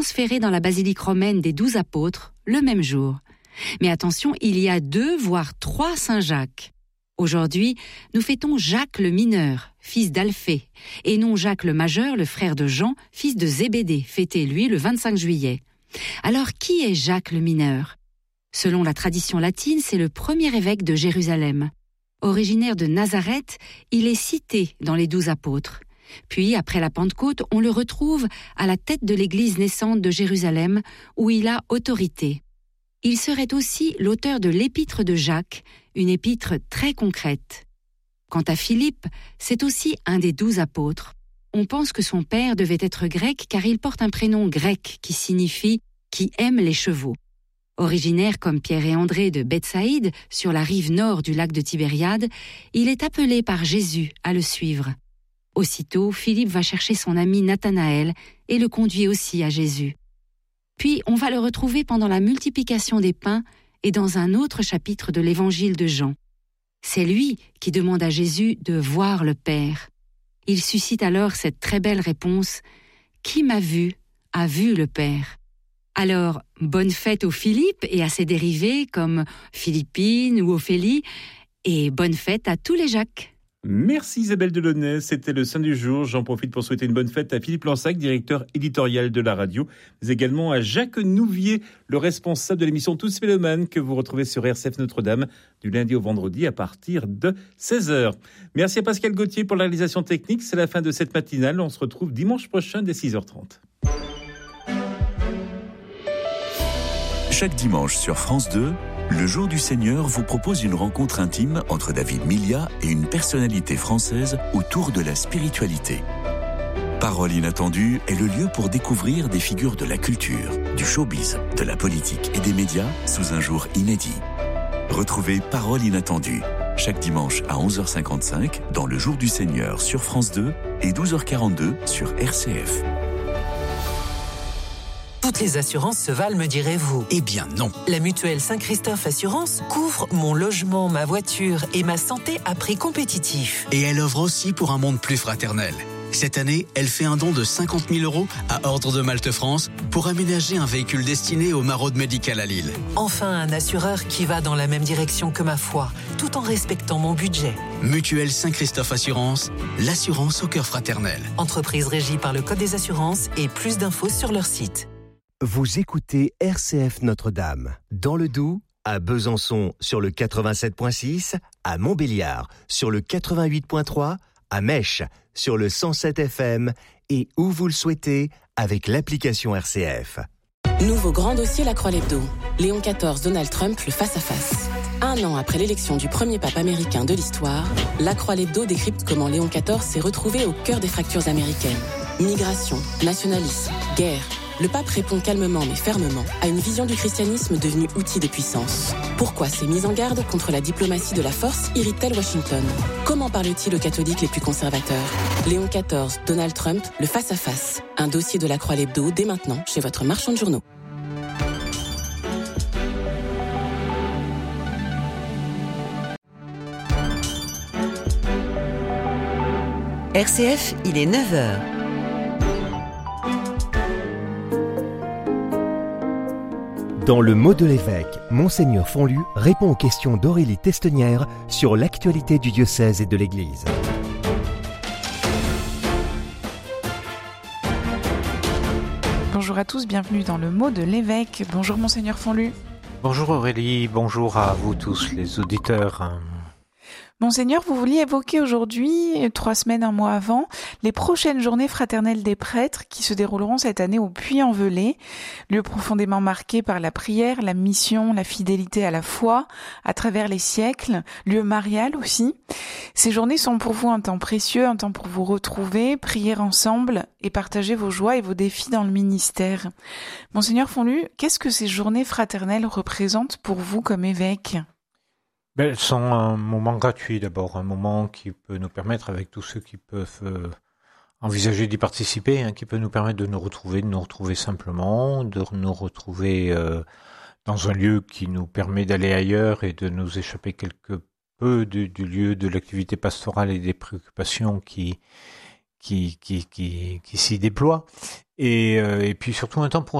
transférés dans la basilique romaine des 12 apôtres le même jour. Mais attention, il y a 2 voire 3 Saint-Jacques. Aujourd'hui, nous fêtons Jacques le mineur, fils d'Alphée, et non Jacques le majeur, le frère de Jean, fils de Zébédée, fêté lui le 25 juillet. Alors qui est Jacques le mineur ? Selon la tradition latine, c'est le premier évêque de Jérusalem. Originaire de Nazareth, il est cité dans les 12 apôtres. Puis, après la Pentecôte, on le retrouve à la tête de l'église naissante de Jérusalem, où il a autorité. Il serait aussi l'auteur de l'épître de Jacques, une épître très concrète. Quant à Philippe, c'est aussi un des 12 apôtres. On pense que son père devait être grec car il porte un prénom grec qui signifie « qui aime les chevaux ». Originaire comme Pierre et André de Bethsaïde, sur la rive nord du lac de Tibériade, il est appelé par Jésus à le suivre. Aussitôt, Philippe va chercher son ami Nathanaël et le conduit aussi à Jésus. Puis, on va le retrouver pendant la multiplication des pains et dans un autre chapitre de l'évangile de Jean. C'est lui qui demande à Jésus de voir le Père. Il suscite alors cette très belle réponse « Qui m'a vu, a vu le Père ». Alors, bonne fête aux Philippe et à ses dérivés comme Philippine ou Ophélie, et bonne fête à tous les Jacques. Merci Isabelle Delaunay, c'était le Saint du jour. J'en profite pour souhaiter une bonne fête à Philippe Lansac, directeur éditorial de la radio, mais également à Jacques Nouvier, le responsable de l'émission Tous Mélomanes, que vous retrouvez sur RCF Notre-Dame du lundi au vendredi à partir de 16h. Merci à Pascal Gauthier pour la réalisation technique. C'est la fin de cette matinale. On se retrouve dimanche prochain dès 6h30. Chaque dimanche sur France 2, le Jour du Seigneur vous propose une rencontre intime entre David Milia et une personnalité française autour de la spiritualité. Parole inattendue est le lieu pour découvrir des figures de la culture, du showbiz, de la politique et des médias sous un jour inédit. Retrouvez Parole inattendue chaque dimanche à 11h55 dans le Jour du Seigneur sur France 2 et 12h42 sur RCF. Toutes les assurances se valent, me direz-vous. Eh bien non. La mutuelle Saint-Christophe Assurance couvre mon logement, ma voiture et ma santé à prix compétitif. Et elle œuvre aussi pour un monde plus fraternel. Cette année, elle fait un don de 50 000 € à Ordre de Malte France pour aménager un véhicule destiné aux maraudes médicales à Lille. Enfin, un assureur qui va dans la même direction que ma foi, tout en respectant mon budget. Mutuelle Saint-Christophe Assurance, l'assurance au cœur fraternel. Entreprise régie par le Code des assurances et plus d'infos sur leur site. Vous écoutez RCF Notre-Dame, dans le Doubs, à Besançon sur le 87.6, à Montbéliard sur le 88.3, à Mèche sur le 107 FM et où vous le souhaitez avec l'application RCF. Nouveau grand dossier La Croix-l'Hebdo. Léon XIV, Donald Trump, le face-à-face. Un an après l'élection du premier pape américain de l'histoire, La Croix-l'Hebdo décrypte comment Léon XIV s'est retrouvé au cœur des fractures américaines. Migration, nationalisme, guerre. Le pape répond calmement mais fermement à une vision du christianisme devenue outil de puissance. Pourquoi ces mises en garde contre la diplomatie de la force irritent-elles Washington ? Comment parle-t-il aux catholiques les plus conservateurs ? Léon XIV, Donald Trump, le face-à-face. Un dossier de La Croix-l'Hebdo dès maintenant chez votre marchand de journaux. RCF, il est 9h. Dans le mot de l'évêque, Monseigneur Fonlu répond aux questions d'Aurélie Testenière sur l'actualité du diocèse et de l'Église. Bonjour à tous, bienvenue dans le mot de l'évêque. Bonjour Monseigneur Fonlu. Bonjour Aurélie, bonjour à vous tous les auditeurs. Monseigneur, vous vouliez évoquer aujourd'hui, 3 semaines, un mois avant, les prochaines journées fraternelles des prêtres qui se dérouleront cette année au Puy-en-Velay, lieu profondément marqué par la prière, la mission, la fidélité à la foi, à travers les siècles, lieu marial aussi. Ces journées sont pour vous un temps précieux, un temps pour vous retrouver, prier ensemble et partager vos joies et vos défis dans le ministère. Monseigneur Fonlu, qu'est-ce que ces journées fraternelles représentent pour vous comme évêque ? Elles sont un moment gratuit d'abord, un moment qui peut nous permettre, avec tous ceux qui peuvent envisager d'y participer, qui peut nous permettre de nous retrouver simplement, de nous retrouver dans un lieu qui nous permet d'aller ailleurs et de nous échapper quelque peu du lieu de l'activité pastorale et des préoccupations qui qui s'y déploie. Et puis surtout un temps pour